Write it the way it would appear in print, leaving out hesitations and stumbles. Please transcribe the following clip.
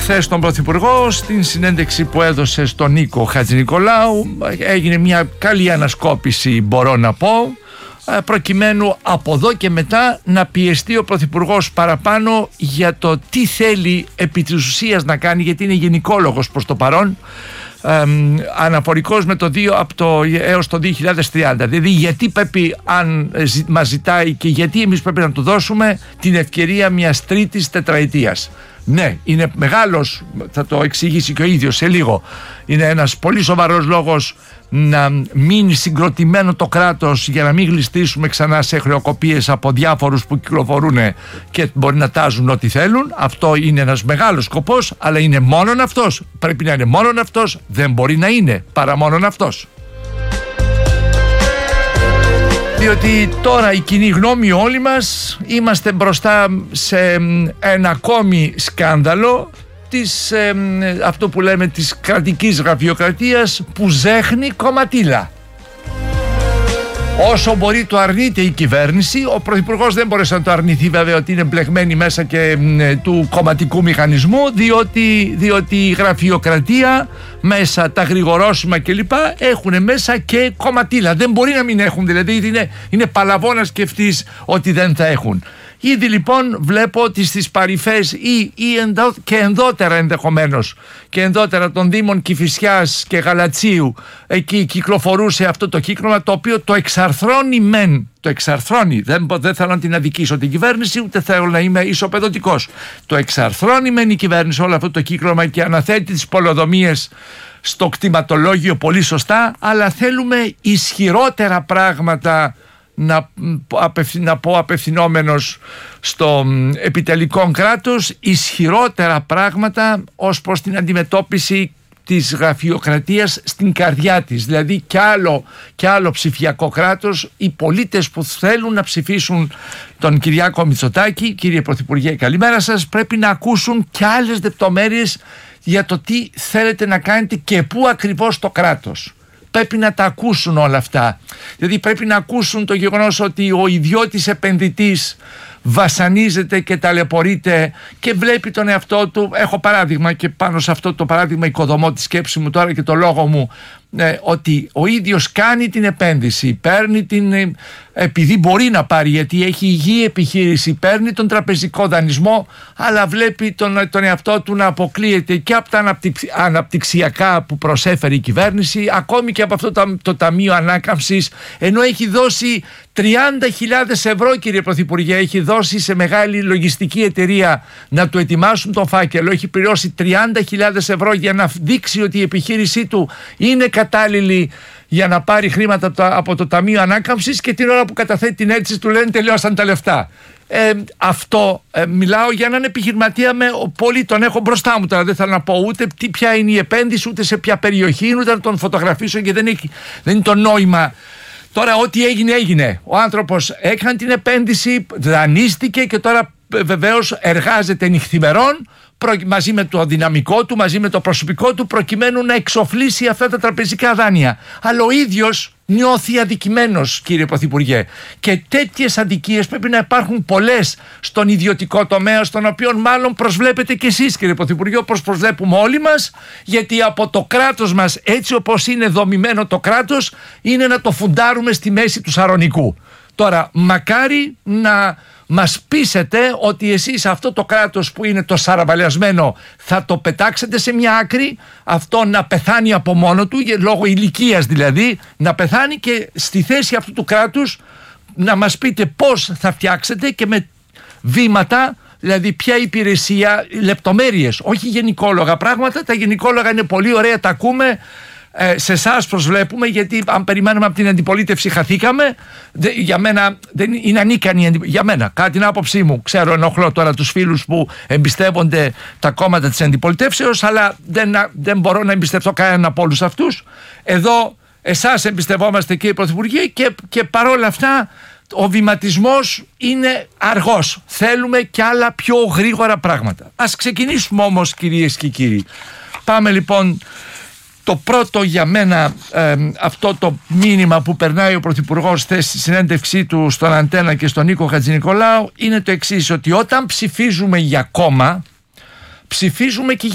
χθες τον Πρωθυπουργό στην συνέντευξη που έδωσε στον Νίκο Χατζηνικολάου. Έγινε μια καλή ανασκόπηση, μπορώ να πω, προκειμένου από εδώ και μετά να πιεστεί ο Πρωθυπουργός παραπάνω για το τι θέλει επί της ουσίας να κάνει, γιατί είναι γενικόλογος προς το παρόν, αναφορικός με το 2 έως το 2030. Δηλαδή γιατί πρέπει, αν μας ζητάει, και γιατί εμείς πρέπει να του δώσουμε την ευκαιρία μιας τρίτης τετραετίας. Ναι, είναι μεγάλος, θα το εξηγήσει και ο ίδιος σε λίγο, είναι ένας πολύ σοβαρός λόγος να μείνει συγκροτημένο το κράτος για να μην γλιστήσουμε ξανά σε χρεοκοπίες από διάφορους που κυκλοφορούν και μπορεί να τάζουν ό,τι θέλουν. Αυτό είναι ένας μεγάλος σκοπός, αλλά είναι μόνον αυτός. Πρέπει να είναι μόνον αυτός, δεν μπορεί να είναι παρά μόνον αυτός. Διότι τώρα η κοινή γνώμη, όλοι μας είμαστε μπροστά σε ένα ακόμη σκάνδαλο αυτό που λέμε της κρατικής γραφειοκρατίας, που ζέχνει κομματίλα. Όσο μπορεί το αρνείται η κυβέρνηση, ο Πρωθυπουργός δεν μπορέσει να το αρνηθεί βέβαια ότι είναι μπλεγμένη μέσα και του κομματικού μηχανισμού, διότι η γραφειοκρατία μέσα, τα γρηγορώσιμα κλπ. Έχουν μέσα και κομματίλα. Δεν μπορεί να μην έχουν, δηλαδή είναι παλαβό να σκεφτείς ότι δεν θα έχουν. Ήδη λοιπόν βλέπω ότι στις παρυφές και ενδότερα ενδεχομένως, και ενδότερα των Δήμων Κηφισιάς και Γαλατσίου, εκεί κυκλοφορούσε αυτό το κύκλωμα, το οποίο το εξαρθρώνει, δεν θέλω να την αδικήσω την κυβέρνηση, ούτε θέλω να είμαι ισοπεδωτικός. Το εξαρθρώνει μεν η κυβέρνηση όλο αυτό το κύκλωμα και αναθέτει τις πολεοδομίες στο κτηματολόγιο πολύ σωστά, αλλά θέλουμε ισχυρότερα πράγματα, να πω απευθυνόμενος στο επιτελικό κράτος, ισχυρότερα πράγματα ως προς την αντιμετώπιση της γραφειοκρατίας στην καρδιά της. Δηλαδή κι άλλο ψηφιακό κράτος. Οι πολίτες που θέλουν να ψηφίσουν τον Κυριάκο Μητσοτάκη, κύριε Πρωθυπουργέ, καλημέρα σας, πρέπει να ακούσουν κι άλλες λεπτομέρειες για το τι θέλετε να κάνετε και πού ακριβώς το κράτος. Πρέπει να τα ακούσουν όλα αυτά. Δηλαδή πρέπει να ακούσουν το γεγονός ότι ο ιδιώτης επενδυτής βασανίζεται και ταλαιπωρείται και βλέπει τον εαυτό του. Έχω παράδειγμα και πάνω σε αυτό το παράδειγμα οικοδομώ τη σκέψη μου τώρα και το λόγο μου, ότι ο ίδιος κάνει την επένδυση, παίρνει επειδή μπορεί να πάρει, γιατί έχει υγιή επιχείρηση, παίρνει τον τραπεζικό δανεισμό, αλλά βλέπει τον εαυτό του να αποκλείεται και από τα αναπτυξιακά που προσέφερε η κυβέρνηση, ακόμη και από αυτό το Ταμείο Ανάκαμψης, ενώ έχει δώσει 30.000 ευρώ, κύριε Πρωθυπουργέ, έχει δώσει σε μεγάλη λογιστική εταιρεία να του ετοιμάσουν το φάκελο, έχει πληρώσει 30.000 ευρώ για να δείξει ότι η επιχείρησή του είναι κατάλληλη για να πάρει χρήματα από το Ταμείο Ανάκαμψης, και την ώρα που καταθέτει την αίτηση του λένε τελειώσαν τα λεφτά. Μιλάω για έναν επιχειρηματία πολύ, τον έχω μπροστά μου τώρα, δεν θέλω να πω ούτε ποια είναι η επένδυση, ούτε σε ποια περιοχή, ούτε να τον φωτογραφίσω, και δεν είναι το νόημα. Τώρα ό,τι έγινε. Ο άνθρωπος έκανε την επένδυση, δανείστηκε και τώρα βεβαίως εργάζεται νυχθημερών μαζί με το δυναμικό του, μαζί με το προσωπικό του, προκειμένου να εξοφλήσει αυτά τα τραπεζικά δάνεια. Αλλά ο ίδιος νιώθει αδικημένος, κύριε Πρωθυπουργέ. Και τέτοιες αδικίες πρέπει να υπάρχουν πολλές στον ιδιωτικό τομέα, στον οποίο μάλλον προσβλέπετε κι εσείς, κύριε Πρωθυπουργέ, όπως προσβλέπουμε όλοι μας, γιατί από το κράτος μας, έτσι όπως είναι δομημένο το κράτος, είναι να το φουντάρουμε στη μέση του Σαρονικού. Τώρα, μακάρι να μας πείσετε ότι εσείς αυτό το κράτος που είναι το σαραβαλιασμένο θα το πετάξετε σε μια άκρη, αυτό να πεθάνει από μόνο του, λόγω ηλικίας δηλαδή, να πεθάνει, και στη θέση αυτού του κράτους να μας πείτε πώς θα φτιάξετε και με βήματα, δηλαδή ποια υπηρεσία, λεπτομέρειες, όχι γενικόλογα πράγματα. Τα γενικόλογα είναι πολύ ωραία, τα ακούμε. Σε εσάς προσβλέπουμε, γιατί αν περιμένουμε από την αντιπολίτευση χαθήκαμε. Για μένα δεν είναι ανίκανη για μένα, κατά την άποψή μου. Ξέρω, ενοχλώ τώρα τους φίλους που εμπιστεύονται τα κόμματα της αντιπολιτεύσεως, αλλά δεν μπορώ να εμπιστευτώ κανέναν από όλους αυτούς. Εδώ εσάς εμπιστευόμαστε, κύριε Πρωθυπουργέ, και παρόλα αυτά ο βηματισμός είναι αργός. Θέλουμε και άλλα πιο γρήγορα πράγματα. Ας ξεκινήσουμε όμως, κυρίες και κύριοι. Πάμε λοιπόν. Το πρώτο για μένα, αυτό το μήνυμα που περνάει ο Πρωθυπουργός στη συνέντευξή του στον Αντένα και στον Νίκο Χατζηνικολάου, είναι το εξής, ότι όταν ψηφίζουμε για κόμμα, ψηφίζουμε και